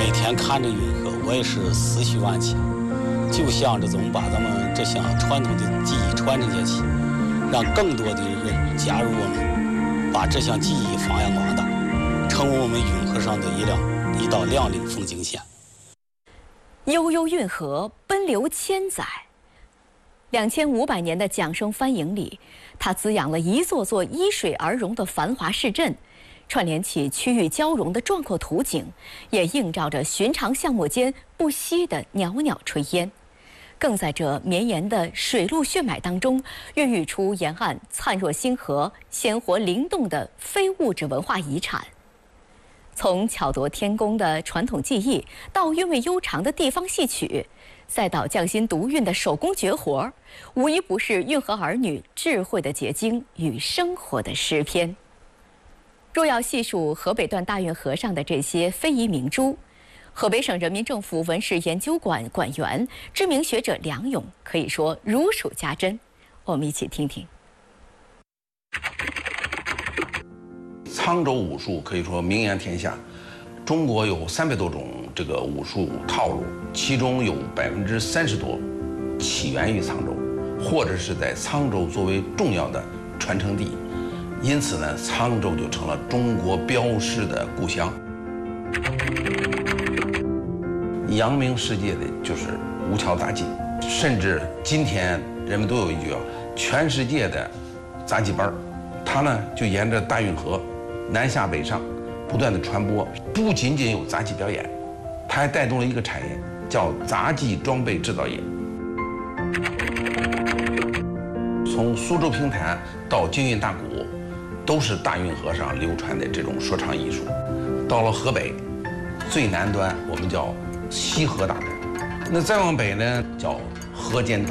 每天看着运河，我也是思绪万千，就想着怎么把咱们这项传统的技艺传承下去，让更多的人加入我们，把这项技艺发扬光大，成为我们运河上的一道亮丽风景线。 悠悠运河奔流千载，2500年的桨声帆影里，它滋养了一座座依水而荣的繁华市镇，串联起区域交融的壮阔图景，也映照着寻常巷陌间不息的袅袅炊烟，更在这绵延的水陆血脉当中，孕育出沿岸灿若星河、鲜活灵动的非物质文化遗产。从巧夺天工的传统技艺，到韵味悠长的地方戏曲，再到匠心独运的手工绝活，无一不是运河儿女智慧的结晶与生活的诗篇。若要细数河北段大运河上的这些非遗明珠，河北省人民政府文史研究馆馆员、知名学者梁勇可以说如数家珍。我们一起听听。 沧州武术可以说名扬天下，中国有300多种这个武术套路，其中有30%多起源于沧州，或者是在沧州作为重要的传承地，因此呢，沧州就成了中国镖师的故乡。扬名世界的就是吴桥杂技，甚至今天人们都有一句全世界的杂技班，它呢就沿着大运河南下北上不断的传播，不仅仅有杂技表演，它还带动了一个产业，叫杂技装备制造业。从苏州评弹到京韵大鼓，都是大运河上流传的这种说唱艺术。到了河北最南端，我们叫西河大寨，那再往北呢叫河间大